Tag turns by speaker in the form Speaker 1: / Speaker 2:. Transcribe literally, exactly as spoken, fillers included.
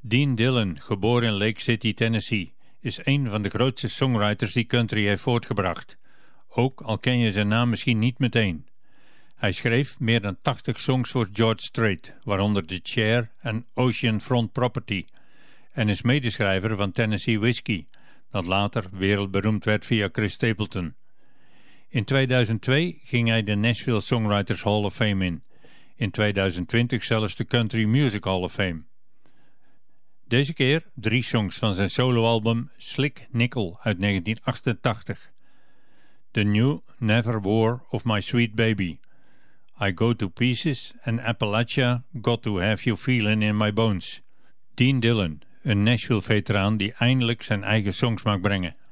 Speaker 1: Dean Dillon, geboren in Lake City, Tennessee, is een van de grootste songwriters die country heeft voortgebracht. Ook al ken je zijn naam misschien niet meteen. Hij schreef meer dan tachtig songs voor George Strait, waaronder The Chair en Oceanfront Property, en is medeschrijver van Tennessee Whiskey, dat later wereldberoemd werd via Chris Stapleton. In tweeduizend twee ging hij de Nashville Songwriters Hall of Fame in. In tweeduizend twintig zelfs de Country Music Hall of Fame. Deze keer drie songs van zijn soloalbum Slick Nickel uit negentien achtentachtig. The New Never War of My Sweet Baby, I Go to Pieces en Appalachia, Got to Have You Feelin' in My Bones. Dean Dillon, een Nashville-veteraan die eindelijk zijn eigen songs mag brengen.